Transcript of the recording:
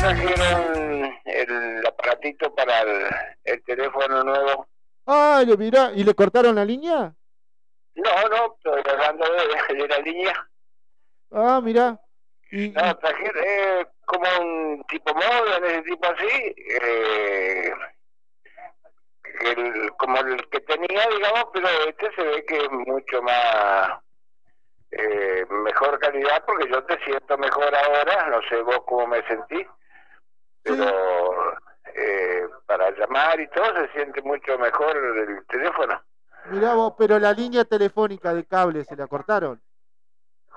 trajeron el aparatito para el teléfono nuevo. Ah, le mirá, ¿y le cortaron la línea? No, estoy hablando de la línea. Ah, mirá. No, trajeron como un tipo modem, ese tipo así, como el que tenía, digamos, pero este se ve que es mucho más, mejor calidad, porque yo te siento mejor ahora, no sé vos cómo me sentís, pero Sí, para llamar y todo se siente mucho mejor el teléfono. mirá vos, pero la línea telefónica de cable se la cortaron.